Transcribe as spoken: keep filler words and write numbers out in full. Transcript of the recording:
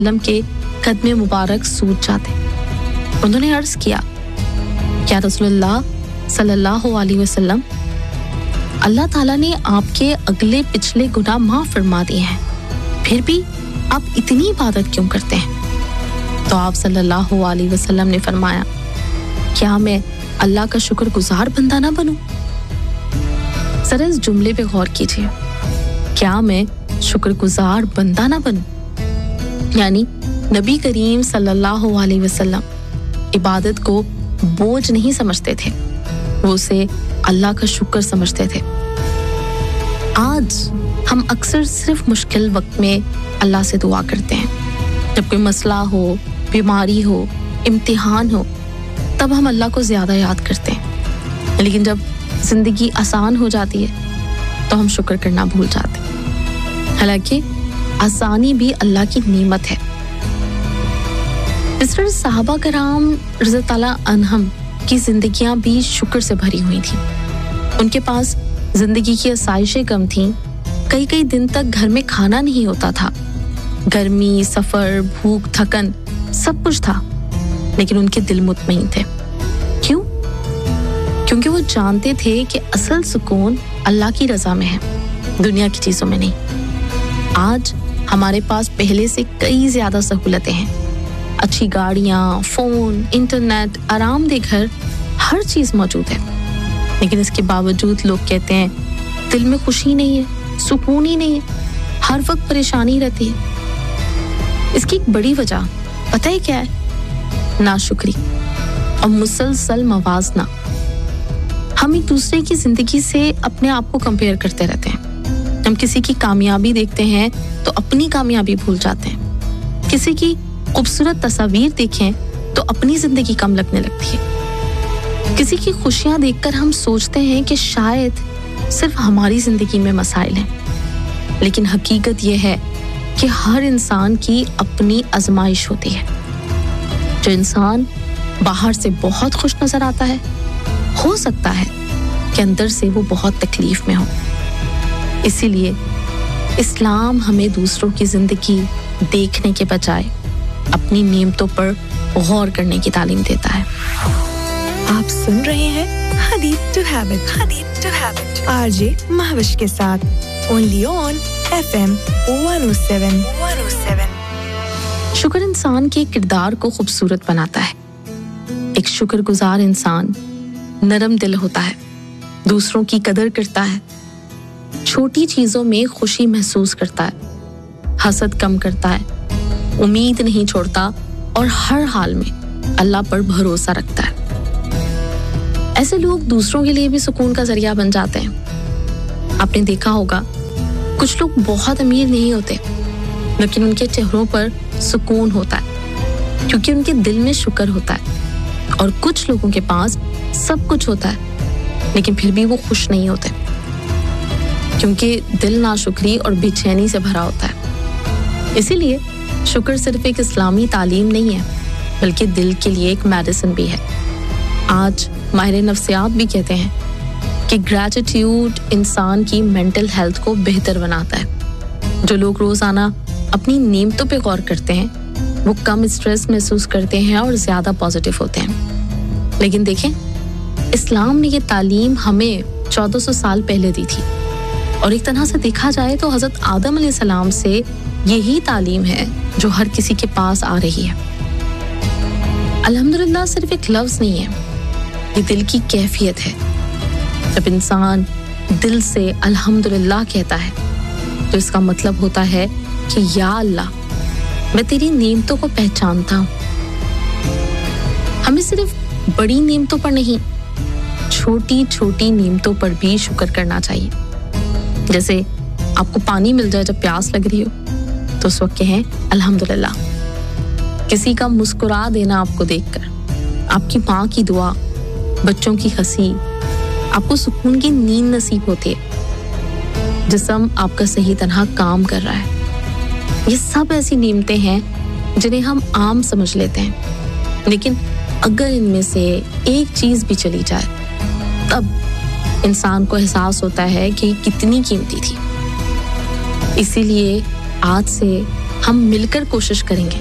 वसल्लम के कदमे मुबारक सूज जाते। उन्होंने अर्ज किया, क्या रसूलुल्लाह सल्लल्लाहु अलैहि वसल्लम, अल्लाह ताला ने आपके अगले पिछले गुनाह माफ फरमा दिए हैं, फिर भी आप इतनी इबादत क्यों करते हैं? तो आप सल्लल्लाहु अलैहि वसल्लम ने फरमाया, क्या मैं अल्लाह का शुक्रगुजार बंदा ना बनूं? सर इस जुमले पे गौर कीजिए, क्या मैं शुक्रगुजार बंदा ना बनूं? यानी नबी करीम सल्लल्लाहु अलैहि वसल्लम इबादत को बोझ नहीं समझते थे, वो उसे अल्लाह का शुक्र समझते थे। आज हम अक्सर सिर्फ मुश्किल वक्त में अल्लाह से दुआ करते हैं। जब कोई मसला हो, बीमारी हो, इम्तिहान हो, तब हम अल्लाह को ज़्यादा याद करते हैं। लेकिन जब ज़िंदगी आसान हो जाती है तो हम शुक्र करना भूल जाते हैं। हालांकि आसानी भी अल्लाह की नेमत है। इस तरह सहाबा कराम रज़ी ताला अन्हम की जिंदगियां भी शुक्र से भरी हुई थी। उनके पास जिंदगी की आसाइशें कम थीं, कई कई दिन तक घर में खाना नहीं होता था। गर्मी, सफर, भूख, थकन सब कुछ था, लेकिन उनके दिल मुतमईन थे। क्यों? क्योंकि वो जानते थे कि असल सुकून अल्लाह की रजा में है, दुनिया की चीजों में नहीं। आज हमारे पास पहले से कई ज्यादा सहूलतें हैं, अच्छी गाड़ियां, फोन, इंटरनेट, आरामदेह घर, हर चीज मौजूद है। लेकिन इसके बावजूद लोग कहते हैं दिल में खुशी नहीं है, सुकून ही नहीं है, हर वक्त परेशानी रहती है। इसकी एक बड़ी वजह पता है क्या है? नाशुक्री और मुसलसल मवाजना। हम एक दूसरे की जिंदगी से अपने आप को कंपेयर करते रहते हैं। हम किसी की कामयाबी देखते हैं तो अपनी कामयाबी भूल जाते हैं। किसी की खूबसूरत तस्वीर देखें तो अपनी जिंदगी कम लगने लगती है। किसी की खुशियां देखकर हम सोचते हैं कि शायद सिर्फ हमारी जिंदगी में मसाइल हैं, लेकिन हकीकत यह है कि हर इंसान की अपनी आजमाइश होती है। जो इंसान बाहर से बहुत खुश नजर आता है, हो सकता है कि अंदर से वो बहुत तकलीफ में हो। इसीलिए इस्लाम हमें दूसरों की जिंदगी देखने के बजाय अपनी नेमतों पर गौर करने की तालीम देता है। आप सुन रहे हैं हदीथ to habit, हदीथ to habit, RJ Mahwish के साथ, only on FM one O seven one O seven. शुक्र इंसान के किरदार को खूबसूरत बनाता है। एक शुक्रगुजार इंसान नरम दिल होता है, दूसरों की कदर करता है, छोटी चीजों में खुशी महसूस करता है, हसद कम करता है, उम्मीद नहीं छोड़ता और हर हाल में अल्लाह पर भरोसा रखता है। ऐसे लोग दूसरों के लिए भी सुकून का जरिया बन जाते हैं। आपने देखा होगा, कुछ लोग बहुत अमीर नहीं होते, लेकिन उनके चेहरों पर सुकून होता है क्योंकि उनके दिल में शुक्र होता है। और कुछ लोगों के पास सब कुछ होता है, लेकिन फिर भी वो खुश नहीं होते क्योंकि दिल नाशुक्री और बेचैनी से भरा होता है। इसीलिए शुक्र सिर्फ एक इस्लामी तालीम नहीं है, बल्कि दिल के लिए एक मेडिसिन भी है। आज माहिर नफ्सियात भी कहते हैं कि ग्रैटिट्यूड इंसान की मेंटल हेल्थ को बेहतर बनाता है। जो लोग रोजाना अपनी नेमतों पे गौर करते हैं, वो कम स्ट्रेस महसूस करते हैं और ज्यादा पॉजिटिव होते हैं। लेकिन देखें, इस्लाम ने ये तालीम हमें चौदह सौ साल पहले दी थी, और एक तरह से देखा जाए तो हजरत आदम अलैहिस्सलाम से यही तालीम है जो हर किसी के पास आ रही है। अल्हम्दुलिल्लाह सिर्फ एक लफ्ज नहीं है, ये दिल की कैफियत है। जब इंसान दिल से अल्हम्दुलिल्लाह कहता है तो इसका मतलब होता है कि या अल्लाह, मैं तेरी नेमतों को पहचानता हूँ। हमें सिर्फ बड़ी नेमतों पर नहीं, छोटी छोटी नेमतों पर भी शुक्र करना चाहिए। जैसे आपको पानी मिल जाए जब प्यास लग रही हो, तो उस वक्त कहें अल्हम्दुलिल्लाह। किसी का मुस्कुरा देना आपको देखकर, आपकी माँ की दुआ, बच्चों की हंसी, आपको सुकून की नींद नसीब होती है। जिस्म आपका सही तरह काम कर रहा है, ये सब ऐसी नेमतें हैं जिन्हें हम आम समझ लेते हैं। लेकिन अगर इनमें से एक चीज भी चली जाए, तब इंसान को एहसास होता है कि कितनी कीमती थी। इसीलिए आज से हम मिलकर कोशिश करेंगे